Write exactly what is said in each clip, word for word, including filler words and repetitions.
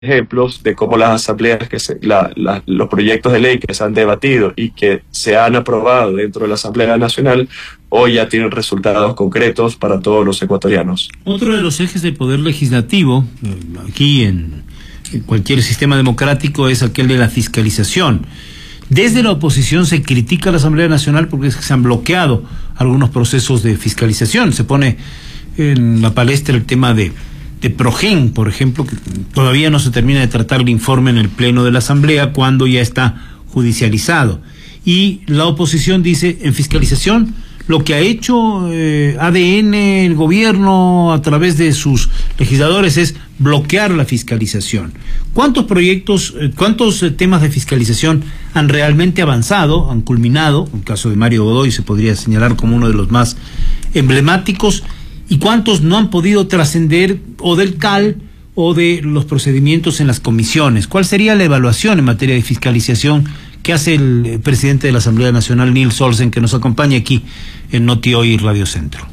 ejemplos de cómo las asambleas, que se, la, la, los proyectos de ley que se han debatido y que se han aprobado dentro de la Asamblea Nacional, hoy ya tienen resultados concretos para todos los ecuatorianos. Otro de los ejes del poder legislativo, aquí en, en cualquier sistema democrático, es aquel de la fiscalización. Desde la oposición se critica a la Asamblea Nacional porque se han bloqueado algunos procesos de fiscalización. Se pone en la palestra el tema de de Progen, por ejemplo, que todavía no se termina de tratar el informe en el Pleno de la Asamblea cuando ya está judicializado. Y la oposición dice, en fiscalización, lo que ha hecho eh, A D N, el gobierno, a través de sus legisladores, es bloquear la fiscalización. ¿Cuántos proyectos, eh, cuántos eh, temas de fiscalización han realmente avanzado, han culminado? En el caso de Mario Godoy se podría señalar como uno de los más emblemáticos. ¿Y cuántos no han podido trascender o del C A L o de los procedimientos en las comisiones? ¿Cuál sería la evaluación en materia de fiscalización que hace el presidente de la Asamblea Nacional, Nils Olsen, que nos acompaña aquí en Noti Hoy Radio Centro?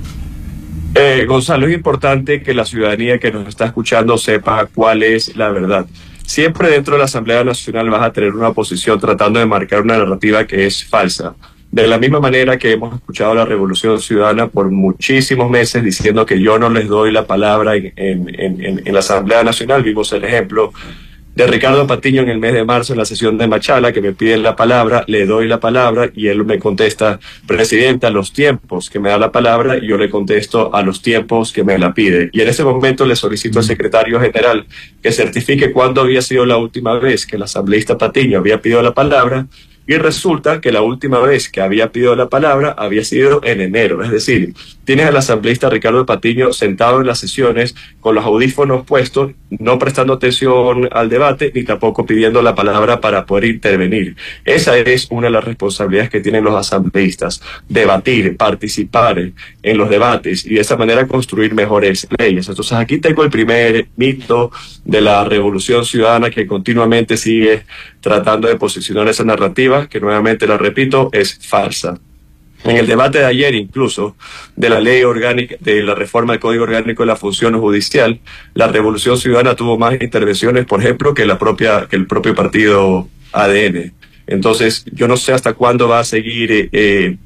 Eh, Gonzalo, es importante que la ciudadanía que nos está escuchando sepa cuál es la verdad. Siempre dentro de la Asamblea Nacional vas a tener una posición tratando de marcar una narrativa que es falsa. De la misma manera que hemos escuchado a la Revolución Ciudadana por muchísimos meses diciendo que yo no les doy la palabra en, en, en, en la Asamblea Nacional. Vimos el ejemplo de Ricardo Patiño en el mes de marzo en la sesión de Machala, que me piden la palabra, le doy la palabra y él me contesta, presidente, a los tiempos que me da la palabra, y yo le contesto a los tiempos que me la pide. Y en ese momento le solicito al secretario general que certifique cuándo había sido la última vez que el asambleísta Patiño había pedido la palabra. Y resulta que la última vez que había pedido la palabra había sido en enero. Es decir, tienes al asambleísta Ricardo Patiño sentado en las sesiones con los audífonos puestos, no prestando atención al debate ni tampoco pidiendo la palabra para poder intervenir. Esa es una de las responsabilidades que tienen los asambleístas: debatir, participar en los debates y de esa manera construir mejores leyes. Entonces aquí tengo el primer mito de la Revolución Ciudadana, que continuamente sigue tratando de posicionar esa narrativa, que nuevamente la repito, es falsa. En el debate de ayer, incluso, de la ley orgánica, de la reforma del Código Orgánico de la Función Judicial, la Revolución Ciudadana tuvo más intervenciones, por ejemplo, que la propia, que el propio partido A D N. Entonces, yo no sé hasta cuándo va a seguir eh,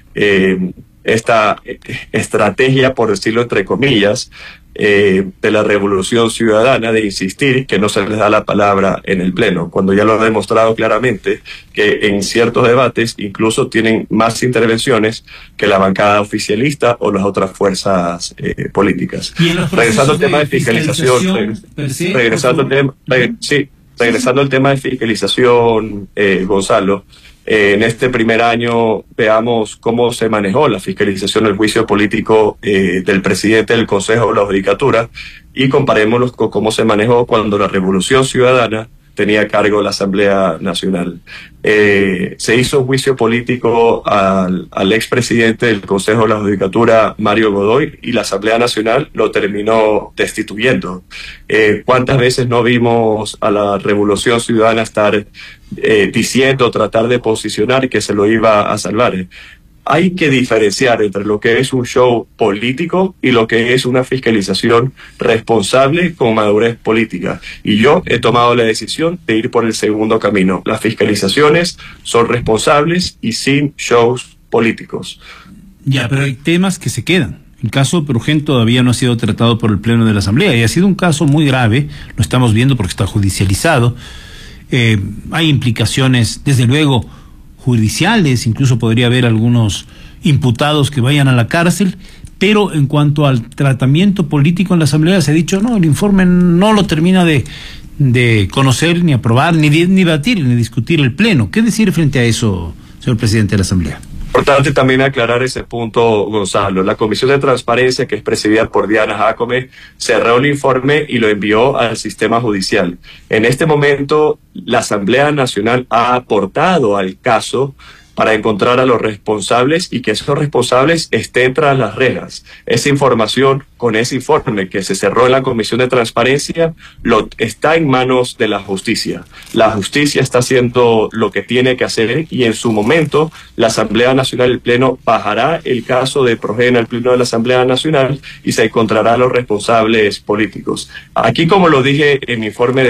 eh, esta estrategia, por decirlo entre comillas, Eh, de la Revolución Ciudadana, de insistir que no se les da la palabra en el Pleno, cuando ya lo ha demostrado claramente que en ciertos debates incluso tienen más intervenciones que la bancada oficialista o las otras fuerzas eh, políticas. Regresando al tema de fiscalización, fiscalización regresando al tema, reg sí, regresando al tema de fiscalización, eh, Gonzalo, Eh, en este primer año veamos cómo se manejó la fiscalización del juicio político eh, del presidente del Consejo de la Judicatura y comparémoslo con cómo se manejó cuando la Revolución Ciudadana tenía a cargo la Asamblea Nacional. Eh, se hizo un juicio político al, al expresidente del Consejo de la Judicatura, Mario Godoy, y la Asamblea Nacional lo terminó destituyendo. Eh, ¿Cuántas veces no vimos a la Revolución Ciudadana estar eh, diciendo, tratar de posicionar que se lo iba a salvar? Hay que diferenciar entre lo que es un show político y lo que es una fiscalización responsable con madurez política. Y yo he tomado la decisión de ir por el segundo camino. Las fiscalizaciones son responsables y sin shows políticos. Ya, pero hay temas que se quedan. El caso Progen todavía no ha sido tratado por el Pleno de la Asamblea y ha sido un caso muy grave. Lo estamos viendo porque está judicializado. Eh, hay implicaciones, desde luego, judiciales, incluso podría haber algunos imputados que vayan a la cárcel, pero en cuanto al tratamiento político en la Asamblea se ha dicho, no, el informe no lo termina de, de conocer, ni aprobar, ni, ni debatir, ni discutir el Pleno. ¿Qué decir frente a eso, señor presidente de la Asamblea? Importante también aclarar ese punto, Gonzalo. La Comisión de Transparencia, que es presidida por Diana Jacome, cerró el informe y lo envió al sistema judicial. En este momento, la Asamblea Nacional ha aportado al caso para encontrar a los responsables y que esos responsables estén tras las rejas. Esa información con ese informe que se cerró en la Comisión de Transparencia lo, está en manos de la justicia. La justicia está haciendo lo que tiene que hacer y en su momento la Asamblea Nacional, el Pleno, bajará el caso de Progena al Pleno de la Asamblea Nacional y se encontrará a los responsables políticos. Aquí, como lo dije en mi informe de